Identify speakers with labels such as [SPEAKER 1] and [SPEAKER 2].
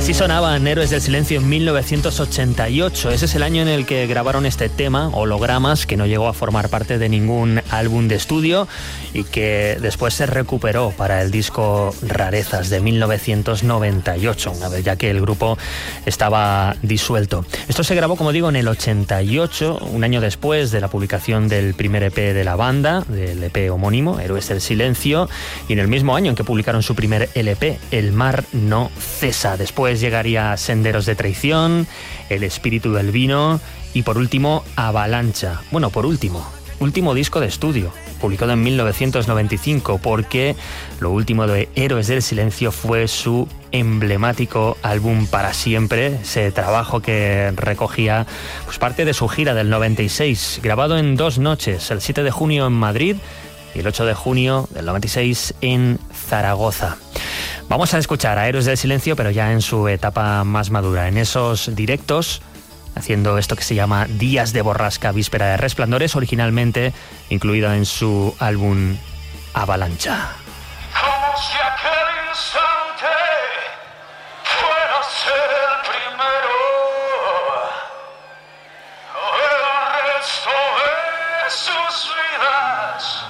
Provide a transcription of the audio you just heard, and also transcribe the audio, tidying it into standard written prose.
[SPEAKER 1] Así sonaban Héroes del Silencio en 1988. Ese es el año en el que grabaron este tema, Hologramas, que no llegó a formar parte de ningún álbum de estudio y que después se recuperó para el disco Rarezas de 1998, una vez ya que el grupo estaba disuelto. Esto se grabó, como digo, en el 88, un año después de la publicación del primer EP de la banda, del EP homónimo, Héroes del Silencio, y en el mismo año en que publicaron su primer LP, El mar no cesa. Después llegaría Senderos de Traición, El espíritu del vino y por último Avalancha. Bueno, último disco de estudio, publicado en 1995, porque lo último de Héroes del Silencio fue su emblemático álbum Para Siempre, ese trabajo que recogía pues, parte de su gira del 96, grabado en 2 noches, el 7 de junio en Madrid y el 8 de junio del 96 en Zaragoza. Vamos a escuchar a Héroes del Silencio, pero ya en su etapa más madura, en esos directos, haciendo esto que se llama Días de Borrasca, Víspera de Resplandores, originalmente incluido en su álbum Avalancha.
[SPEAKER 2] Como si aquel instante fuera a ser el primero, el resto de sus vidas